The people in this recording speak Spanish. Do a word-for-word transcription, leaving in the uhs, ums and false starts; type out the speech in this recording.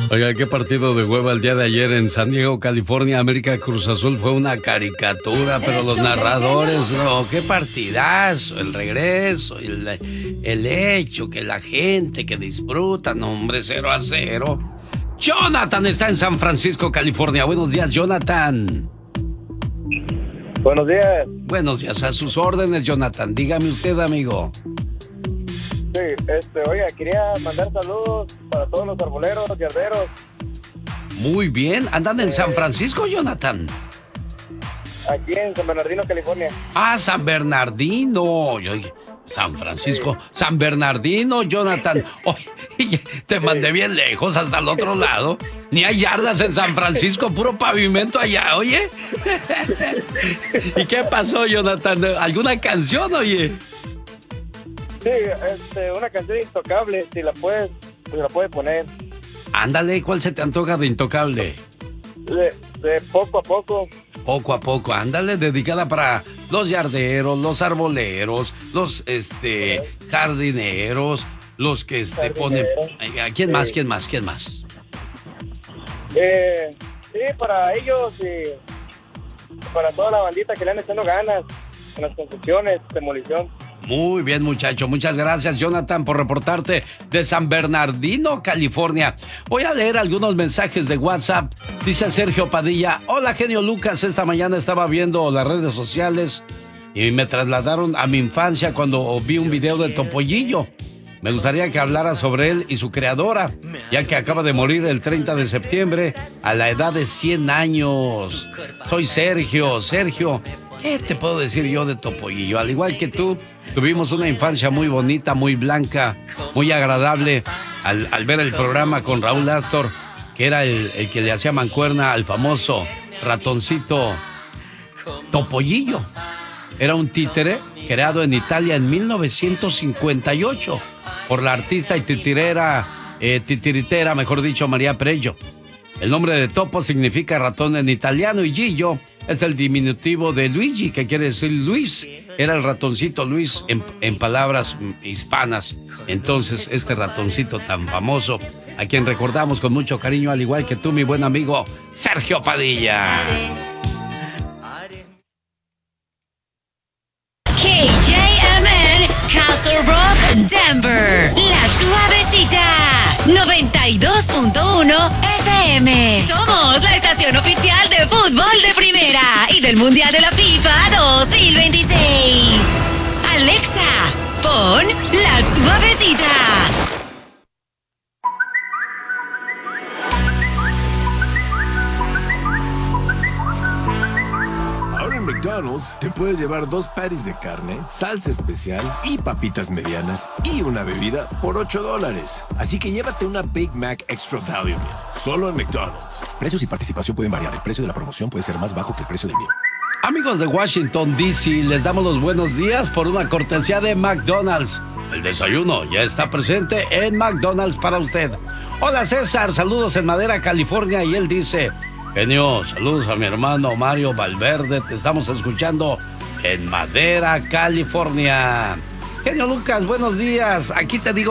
Oiga, qué partido de hueva el día de ayer en San Diego, California. América Cruz Azul fue una caricatura, pero los narradores, no, qué partidazo, el regreso, el, el hecho, que la gente que disfruta, no, hombre, cero a cero. Jonathan está en San Francisco, California. Buenos días, Jonathan. Buenos días. Buenos días, a sus órdenes, Jonathan. Dígame usted, amigo. Sí, este, oiga, quería mandar saludos para todos los arboleros, yarderos. Muy bien, ¿andan en San Francisco, Jonathan? Aquí en San Bernardino, California. Ah, San Bernardino. Yo dije, San Francisco, San Bernardino, Jonathan. Oye, te mandé bien lejos, hasta el otro lado. Ni hay yardas en San Francisco, puro pavimento allá, oye. ¿Y qué pasó, Jonathan? ¿Alguna canción, oye? Sí, este, una canción intocable, si la puedes, si la puedes poner. Ándale, ¿cuál se te antoja de intocable? De, de poco a poco. Poco a poco, ándale, dedicada para los yarderos, los arboleros, los este jardineros, los que este ponen. ¿A quién más? ¿Quién más? ¿Quién más? Eh, sí, para ellos y para toda la bandita que le han echando ganas en las construcciones, demolición. Muy bien, muchacho. Muchas gracias, Jonathan, por reportarte de San Bernardino, California. Voy a leer algunos mensajes de WhatsApp. Dice Sergio Padilla: hola, genio Lucas. Esta mañana estaba viendo las redes sociales y me trasladaron a mi infancia cuando vi un video de Topollillo. Me gustaría que hablara sobre él y su creadora, ya que acaba de morir el treinta de septiembre a la edad de cien años. Soy Sergio. Sergio, ¿qué te puedo decir yo de Topollillo? Al igual que tú, tuvimos una infancia muy bonita, muy blanca, muy agradable. Al, al ver el programa con Raúl Astor, que era el, el que le hacía mancuerna al famoso ratoncito Topollillo. Era un títere creado en Italia en mil novecientos cincuenta y ocho por la artista y titirera, eh, titiritera, mejor dicho, María Prello. El nombre de Topo significa ratón en italiano y Gillo es el diminutivo de Luigi, que quiere decir Luis. Era el ratoncito Luis en, en palabras hispanas. Entonces, este ratoncito tan famoso, a quien recordamos con mucho cariño, al igual que tú, mi buen amigo Sergio Padilla. K J M N, Castle Rock, Denver. La Suavecita, noventa y dos punto uno F M. Somos la estación oficial de fútbol de primera y del Mundial de la FIFA dos mil veintiséis. Alexa, pon La Suavecita. McDonald's te puedes llevar dos patties de carne, salsa especial y papitas medianas y una bebida por ocho dólares. Así que llévate una Big Mac Extra Value Meal, solo en McDonald's. Precios y participación pueden variar. El precio de la promoción puede ser más bajo que el precio del meal. Amigos de Washington, D C, les damos los buenos días por una cortesía de McDonald's. El desayuno ya está presente en McDonald's para usted. Hola César, saludos en Madera, California, y él dice: genio, saludos a mi hermano Mario Valverde, te estamos escuchando en Madera, California. Genio Lucas, buenos días, aquí te digo